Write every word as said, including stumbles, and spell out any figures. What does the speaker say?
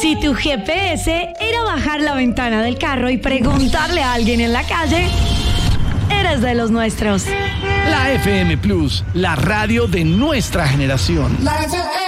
Si tu G P S era bajar la ventana del carro y preguntarle a alguien en la calle, eres de los nuestros. La F M Plus, la radio de nuestra generación. La F M